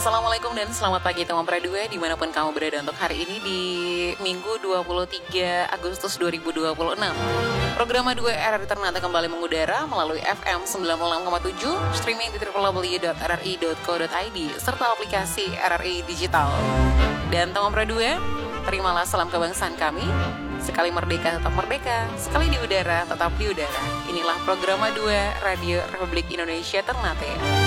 Assalamualaikum dan selamat pagi teman Pradua dimanapun kamu berada untuk hari ini di Minggu 23 Agustus 2026. Program 2 RRI Ternate kembali mengudara melalui FM 96,7, streaming di www.rri.co.id serta aplikasi RRI Digital. Dan teman Pradua, terimalah salam kebangsaan kami. Sekali merdeka tetap merdeka, sekali di udara tetap di udara. Inilah program 2 Radio Republik Indonesia Ternate.